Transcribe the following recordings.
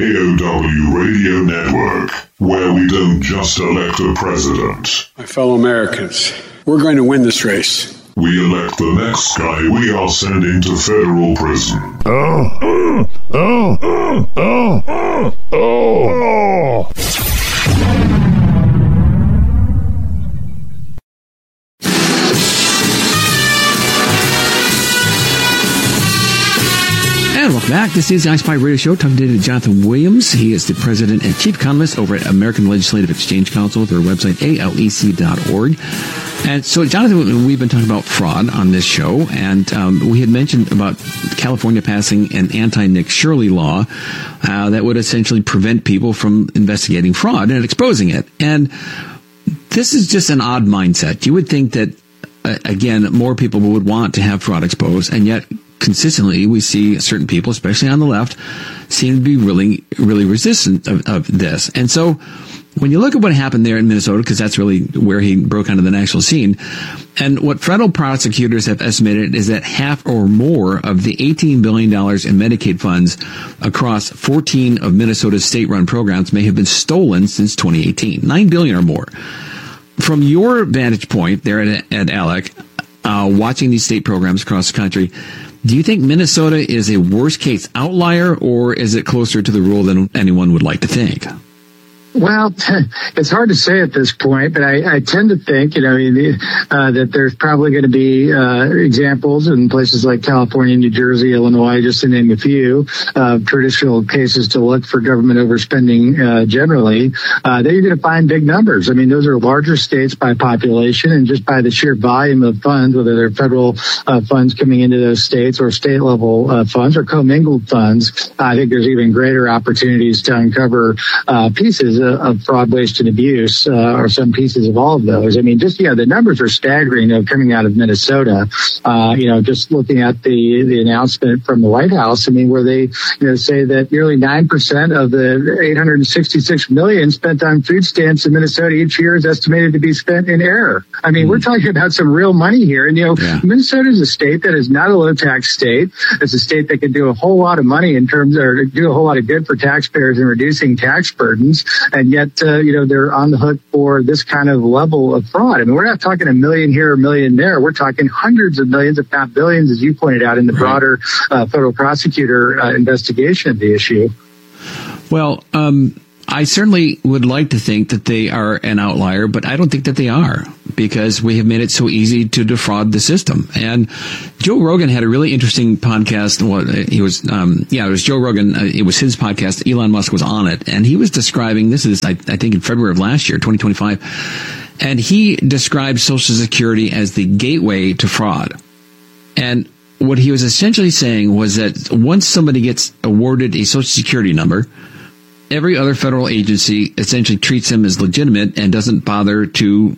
AOW Radio Network, where we don't just elect a president. My fellow Americans, we're going to win this race. We elect the next guy we are sending to federal prison. And welcome back. This is the iSpy Radio Show. Talking today to Jonathan Williams. He is the president and chief economist over at American Legislative Exchange Council, their website, alec.org. And so, Jonathan, we've been talking about fraud on this show, and we had mentioned about California passing an anti-Nick Shirley law that would essentially prevent people from investigating fraud and exposing it. And this is just an odd mindset. You would think that, again, more people would want to have fraud exposed, and yet consistently we see certain people, especially on the left, seem to be really, really resistant of this. And so when you look at what happened there in Minnesota, because that's really where he broke onto the national scene, and what federal prosecutors have estimated is that half or more of the $18 billion in Medicaid funds across 14 of Minnesota's state-run programs may have been stolen since 2018. $9 billion or more. From your vantage point there at ALEC, watching these state programs across the country, do you think Minnesota is a worst-case outlier, or is it closer to the rule than anyone would like to think? Well, it's hard to say at this point, but I tend to think, that there's probably going to be examples in places like California, New Jersey, Illinois, just to name a few, traditional cases to look for government overspending generally, that you're going to find big numbers. I mean, those are larger states by population, and just by the sheer volume of funds, whether they're federal funds coming into those states or state-level funds or commingled funds, I think there's even greater opportunities to uncover pieces of fraud, waste, and abuse, or some pieces of all of those. I mean, the numbers are staggering coming out of Minnesota. Just looking at the announcement from the White House, I mean, where they, say that nearly 9% of the $866 million spent on food stamps in Minnesota each year is estimated to be spent in error. I mean, we're talking about some real money here. And, Minnesota is a state that is not a low tax state. It's a state that can do a whole lot of money do a whole lot of good for taxpayers in reducing tax burdens. And yet, they're on the hook for this kind of level of fraud. I mean, we're not talking a million here, a million there. We're talking hundreds of millions, if not billions, as you pointed out in the broader federal prosecutor investigation of the issue. Well, I certainly would like to think that they are an outlier, but I don't think that they are, because we have made it so easy to defraud the system. And Joe Rogan had a really interesting podcast. Well, it was Joe Rogan. It was his podcast. Elon Musk was on it, and he was describing, this is, I think, in February of last year, 2025, and he described Social Security as the gateway to fraud. And what he was essentially saying was that once somebody gets awarded a Social Security number, every other federal agency essentially treats them as legitimate and doesn't bother to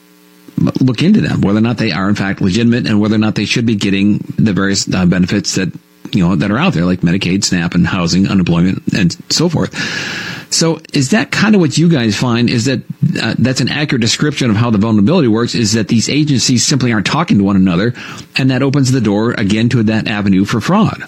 look into them, whether or not they are in fact legitimate and whether or not they should be getting the various benefits that are out there, like Medicaid, SNAP, and housing, unemployment, and so forth. So is that kind of what you guys find? Is that that's an accurate description of how the vulnerability works, is that these agencies simply aren't talking to one another, and that opens the door again to that avenue for fraud?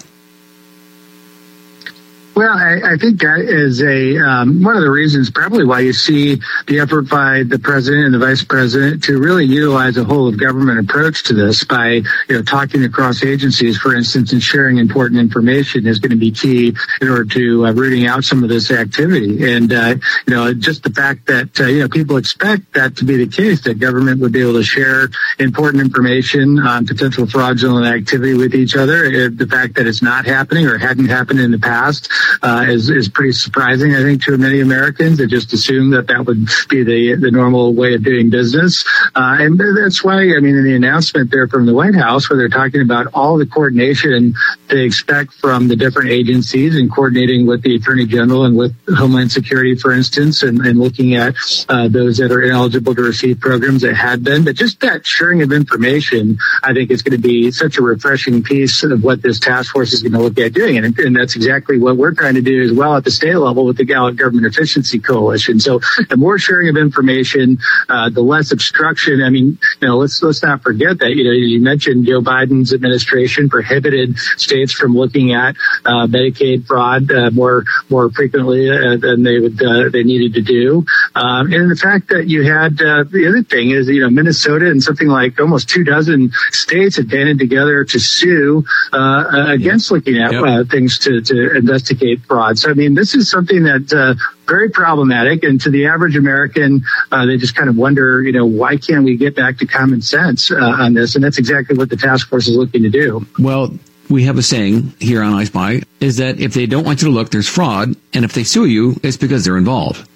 Well, I think that is one of the reasons probably why you see the effort by the president and the vice president to really utilize a whole of government approach to this by, talking across agencies, for instance, and sharing important information is going to be key in order to rooting out some of this activity. And, just the fact that, people expect that to be the case, that government would be able to share important information on potential fraudulent activity with each other. The fact that it's not happening or hadn't happened in the past is pretty surprising, I think, to many Americans. They just assume that would be the normal way of doing business. And that's why, in the announcement there from the White House, where they're talking about all the coordination they expect from the different agencies and coordinating with the Attorney General and with Homeland Security, for instance, and looking at those that are ineligible to receive programs that had been. But just that sharing of information, I think, is going to be such a refreshing piece of what this task force is going to look at doing. And that's exactly what we're trying to do as well at the state level with the Gallup Government Efficiency Coalition. So the more sharing of information, the less obstruction. I mean, let's not forget that, you mentioned Joe Biden's administration prohibited states from looking at Medicaid fraud more frequently than they needed to do. And the fact that you had the other thing is, Minnesota and something like almost 24 states had banded together to sue against looking at things to investigate fraud. So, I mean, this is something that very problematic. And to the average American, they just kind of wonder, why can't we get back to common sense on this? And that's exactly what the task force is looking to do. Well, we have a saying here on iSpy is that if they don't want you to look, there's fraud. And if they sue you, it's because they're involved.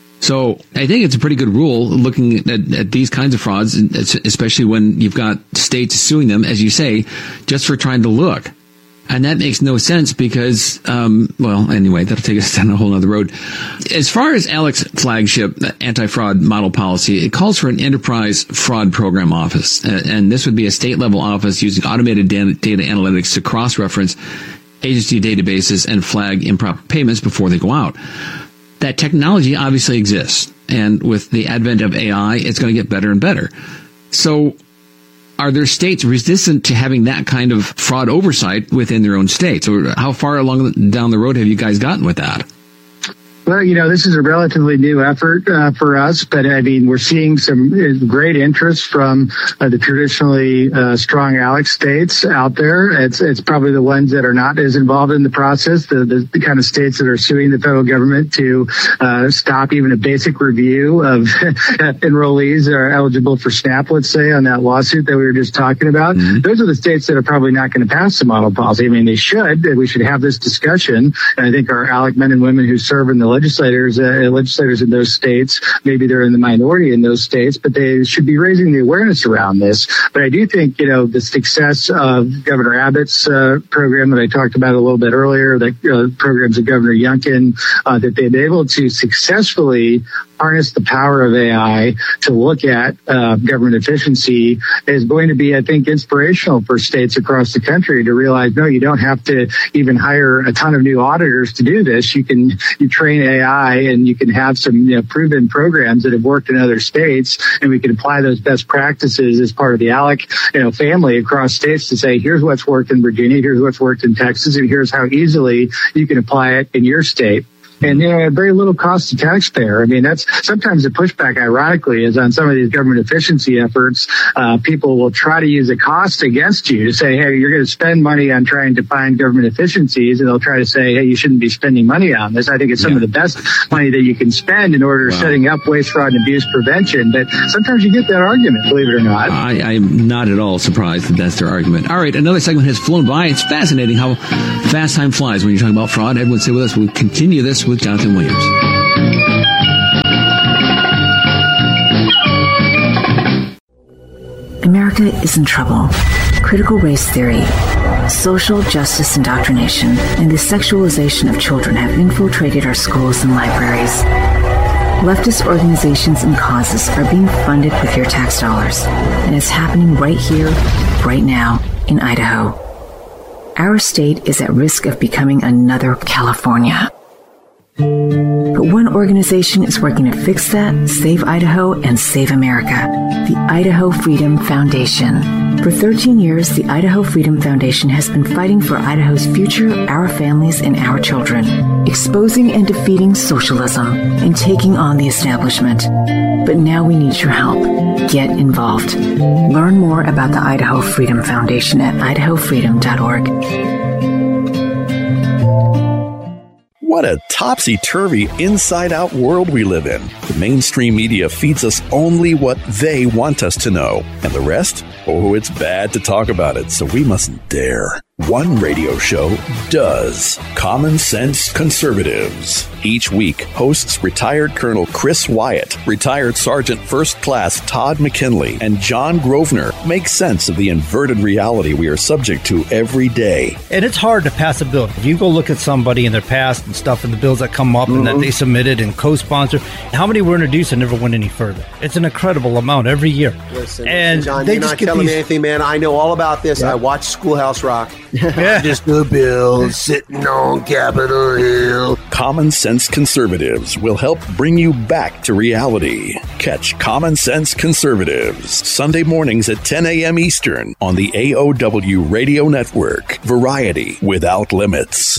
So I think it's a pretty good rule looking at these kinds of frauds, especially when you've got states suing them, as you say, just for trying to look. And that makes no sense because, anyway, that'll take us down a whole other road. As far as ALEC's flagship anti-fraud model policy, it calls for an enterprise fraud program office. And this would be a state-level office using automated data analytics to cross-reference agency databases and flag improper payments before they go out. That technology obviously exists. And with the advent of AI, it's going to get better and better. So are there states resistant to having that kind of fraud oversight within their own states? Or how far down the road have you guys gotten with that? Well, this is a relatively new effort for us, but I mean, we're seeing some great interest from the traditionally strong ALEC states out there. It's probably the ones that are not as involved in the process, the kind of states that are suing the federal government to stop even a basic review of enrollees that are eligible for SNAP, let's say, on that lawsuit that we were just talking about. Mm-hmm. Those are the states that are probably not going to pass the model policy. I mean, they should. We should have this discussion. And I think our ALEC men and women who serve in the legislators in those states, maybe they're in the minority in those states, but they should be raising the awareness around this. But I do think, the success of Governor Abbott's program that I talked about a little bit earlier, the programs of Governor Youngkin, that they've been able to successfully harness the power of AI to look at government efficiency is going to be, I think, inspirational for states across the country to realize, no, you don't have to even hire a ton of new auditors to do this. You train AI and you can have some proven programs that have worked in other states, and we can apply those best practices as part of the ALEC family across states to say, here's what's worked in Virginia, here's what's worked in Texas, and here's how easily you can apply it in your state. And at very little cost to taxpayer. I mean, that's sometimes the pushback, ironically, is on some of these government efficiency efforts. People will try to use a cost against you to say, hey, you're going to spend money on trying to find government efficiencies. And they'll try to say, hey, you shouldn't be spending money on this. I think it's some of the best money that you can spend in order to setting up waste, fraud, and abuse prevention. But sometimes you get that argument, believe it or not. I'm not at all surprised that that's their argument. All right, another segment has flown by. It's fascinating how fast time flies when you're talking about fraud. Everyone stay with us. We'll continue this with Jonathan Williams. America is in trouble. Critical race theory, social justice indoctrination, and the sexualization of children have infiltrated our schools and libraries. Leftist organizations and causes are being funded with your tax dollars, and it's happening right here, right now, in Idaho. Our state is at risk of becoming another California. But one organization is working to fix that, save Idaho, and save America. The Idaho Freedom Foundation. For 13 years, the Idaho Freedom Foundation has been fighting for Idaho's future, our families, and our children, exposing and defeating socialism and taking on the establishment. But now we need your help. Get involved. Learn more about the Idaho Freedom Foundation at idahofreedom.org. What a topsy-turvy, inside-out world we live in. The mainstream media feeds us only what they want us to know. And the rest? Oh, it's bad to talk about it, so we mustn't dare. One radio show does. Common Sense Conservatives. Each week, hosts retired Colonel Chris Wyatt, retired Sergeant First Class Todd McKinley, and John Grosvenor make sense of the inverted reality we are subject to every day. And it's hard to pass a bill. If you go look at somebody in their past and stuff and the bills that come up and that they submitted and co-sponsor, how many were introduced and never went any further? It's an incredible amount every year. Listen, John, you're not telling me anything, man. I know all about this. Yep. I watched Schoolhouse Rock. Just the bill sitting on Capitol Hill. Common Sense Conservatives will help bring you back to reality. Catch Common Sense Conservatives Sunday mornings at 10 a.m. Eastern on the AOW Radio Network. Variety without limits.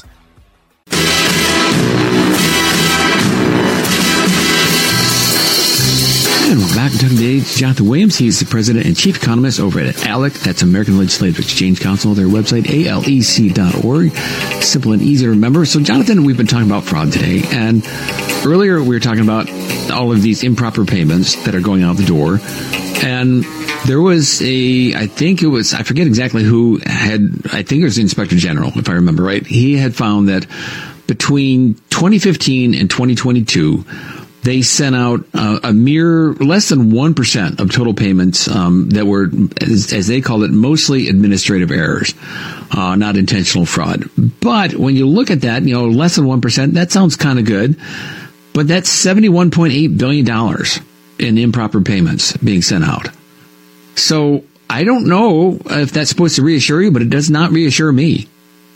And we're back in today. Jonathan Williams, he's the president and chief economist over at ALEC. That's American Legislative Exchange Council. Their website, alec.org. Simple and easy to remember. So, Jonathan, we've been talking about fraud today. And earlier we were talking about all of these improper payments that are going out the door. And there was I forget exactly who I think it was the Inspector General, if I remember right. He had found that between 2015 and 2022, they sent out a mere less than 1% of total payments that were, as they called it, mostly administrative errors, not intentional fraud. But when you look at that, less than 1%, that sounds kind of good. But that's $71.8 billion in improper payments being sent out. So I don't know if that's supposed to reassure you, but it does not reassure me.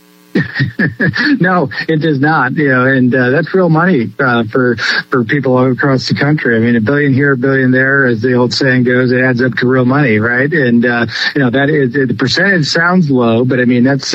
No, it does not. And that's real money for people all across the country. I mean, $1 billion here, $1 billion there, as the old saying goes, it adds up to real money, right? And that is, the percentage sounds low, but I mean it's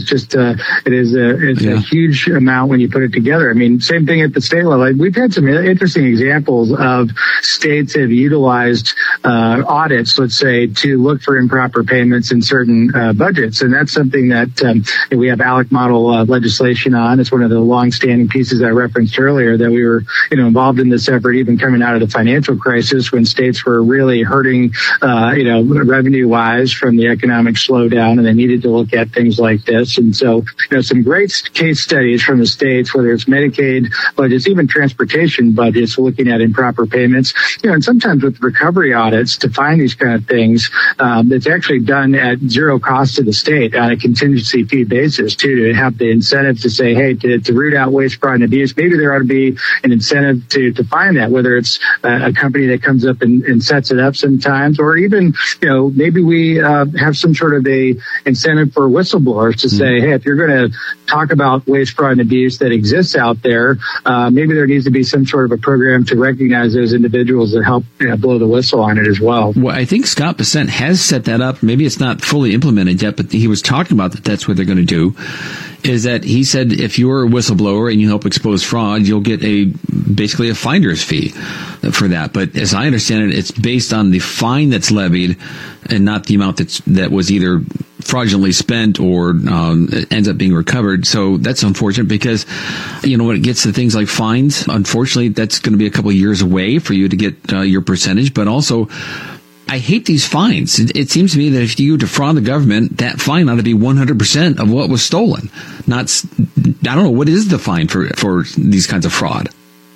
a huge amount when you put it together. I mean, same thing at the state level. We've had some interesting examples of states that have utilized audits, let's say, to look for improper payments in certain budgets, and that's something that we have ALEC model legislation on. It's one of the long-standing pieces I referenced earlier that we were, involved in this effort even coming out of the financial crisis when states were really hurting, revenue-wise from the economic slowdown, and they needed to look at things like this. And so, some great case studies from the states, whether it's Medicaid budgets, even transportation budgets, looking at improper payments, and sometimes with recovery audits to find these kind of things, it's actually done at zero cost to the state on a contingency fee basis, too, to have the incentive to say, hey, to root out waste, fraud, and abuse, maybe there ought to be an incentive to find that, whether it's a company that comes up and sets it up sometimes, or even, maybe we have some sort of a incentive for whistleblowers to say, hey, if you're going to talk about waste, fraud, and abuse that exists out there, maybe there needs to be some sort of a program to recognize those individuals that help blow the whistle on it as well. Well, I think Scott Bessent has set that up. Maybe it's not fully implemented yet, but he was talking about that's what they're going to do. Is that he said if you're a whistleblower and you help expose fraud, you'll get basically a finder's fee for that. But as I understand it, it's based on the fine that's levied and not the amount that was either fraudulently spent or ends up being recovered. So that's unfortunate because, when it gets to things like fines, unfortunately, that's going to be a couple of years away for you to get your percentage. But also, I hate these fines. It seems to me that if you defraud the government, that fine ought to be 100% of what was stolen. I don't know, what is the fine for these kinds of fraud?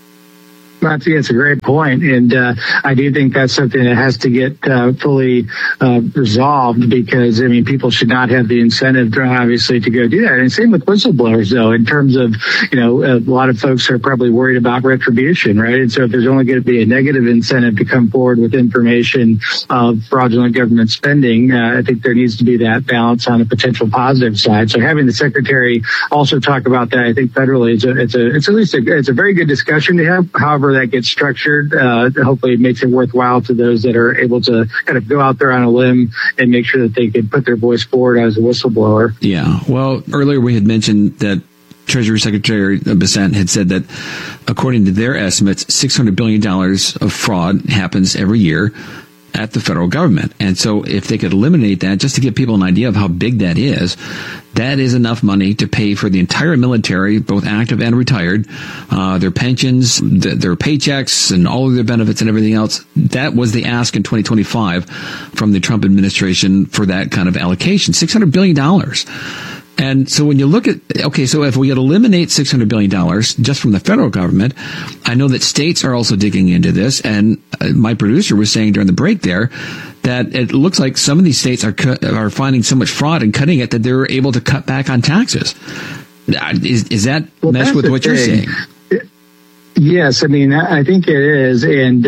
I think it's a great point, and I do think that's something that has to get fully resolved because, people should not have the incentive, obviously, to go do that. And same with whistleblowers, though, in terms of, a lot of folks are probably worried about retribution, right? And so if there's only going to be a negative incentive to come forward with information of fraudulent government spending, I think there needs to be that balance on the potential positive side. So having the secretary also talk about that, I think federally, it's a very good discussion to have. However, that gets structured, hopefully it makes it worthwhile to those that are able to kind of go out there on a limb and make sure that they can put their voice forward as a whistleblower. Yeah. Well, earlier we had mentioned that Treasury Secretary Bessent had said that according to their estimates, $600 billion of fraud happens every year at the federal government. And so if they could eliminate that, just to give people an idea of how big that is enough money to pay for the entire military, both active and retired, their pensions, their paychecks, and all of their benefits and everything else. That was the ask in 2025 from the Trump administration for that kind of allocation, $600 billion. And so when you look at, so if we could eliminate $600 billion just from the federal government, I know that states are also digging into this. And my producer was saying during the break there that it looks like some of these states are finding so much fraud and cutting it that they're able to cut back on taxes. Is that mesh with what you're saying? Yes, I mean, I think it is. And,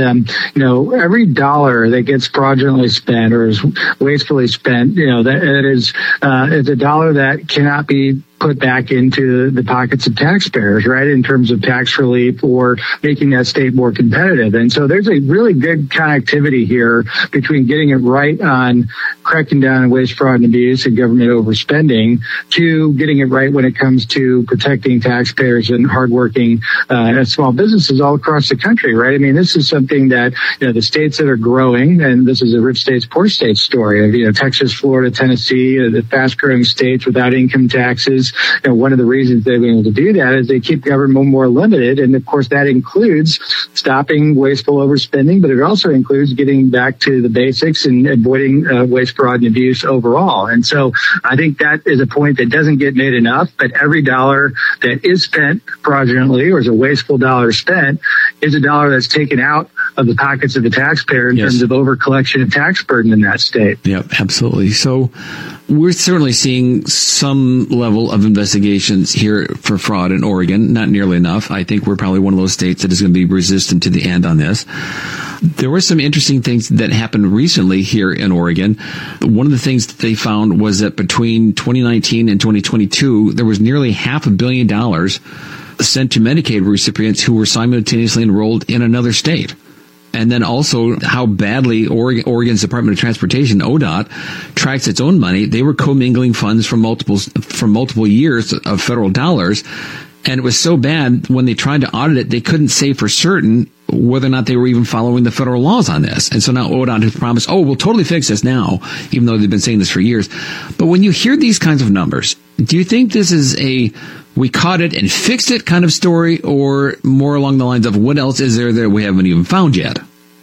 every dollar that gets fraudulently spent or is wastefully spent, that is, it's a dollar that cannot be put back into the pockets of taxpayers, right, in terms of tax relief or making that state more competitive. And so there's a really good connectivity here between getting it right on cracking down on waste, fraud, and abuse and government overspending to getting it right when it comes to protecting taxpayers and hardworking small businesses all across the country, right? I mean, this is something that, the states that are growing, and this is a rich states, poor states story of, Texas, Florida, Tennessee, the fast-growing states without income taxes. One of the reasons they've been able to do that is they keep government more limited. And of course, that includes stopping wasteful overspending, but it also includes getting back to the basics and avoiding waste, fraud, and abuse overall. And so I think that is a point that doesn't get made enough, but every dollar that is spent fraudulently or is a wasteful dollar spent is a dollar that's taken out of the pockets of the taxpayer in terms of over collection of tax burden in that state. Yeah, absolutely. So we're certainly seeing some level of investigations here for fraud in Oregon, not nearly enough. I think we're probably one of those states that is going to be resistant to the end on this. There were some interesting things that happened recently here in Oregon. One of the things that they found was that between 2019 and 2022, there was nearly $500 million sent to Medicaid recipients who were simultaneously enrolled in another state. And then also how badly Oregon's Department of Transportation, ODOT, tracks its own money. They were commingling funds from multiple years of federal dollars. And it was so bad when they tried to audit it, they couldn't say for certain whether or not they were even following the federal laws on this. And so now ODOT has promised, we'll totally fix this now, even though they've been saying this for years. But when you hear these kinds of numbers, do you think this is we caught it and fixed it kind of story, or more along the lines of what else is there that we haven't even found yet?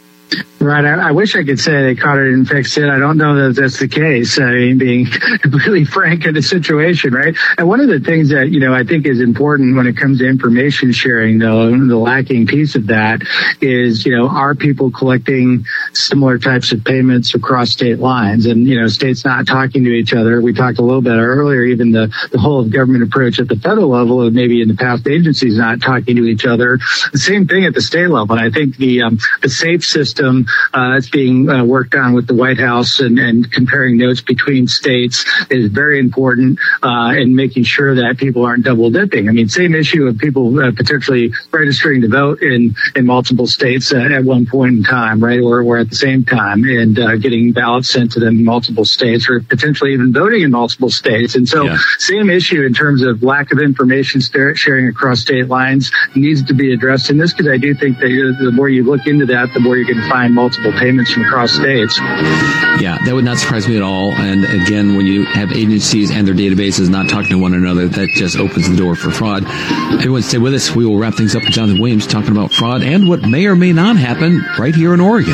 Right. I wish I could say they caught it and fixed it. I don't know that that's the case. I mean, being really frank in the situation, right? And one of the things that, I think is important when it comes to information sharing, though, the lacking piece of that is, are people collecting similar types of payments across state lines and, states not talking to each other. We talked a little bit earlier, even the whole of government approach at the federal level and maybe in the past agencies not talking to each other. The same thing at the state level. And I think the SAFE system that's being worked on with the White House and comparing notes between states is very important in making sure that people aren't double dipping. I mean, same issue of people potentially registering to vote in multiple states at one point in time, right? Or at the same time and getting ballots sent to them in multiple states or potentially even voting in multiple states. And so same issue in terms of lack of information sharing across state lines needs to be addressed in this, because I do think that the more you look into that, the more you can find multiple payments from across states. Yeah, that would not surprise me at all. And again, when you have agencies and their databases not talking to one another, that just opens the door for fraud. Everyone stay with us. We will wrap things up with Jonathan Williams talking about fraud and what may or may not happen right here in Oregon.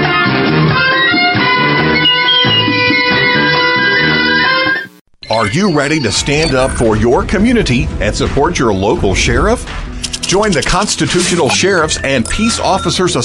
Are you ready to stand up for your community and support your local sheriff? Join the Constitutional Sheriffs and Peace Officers Association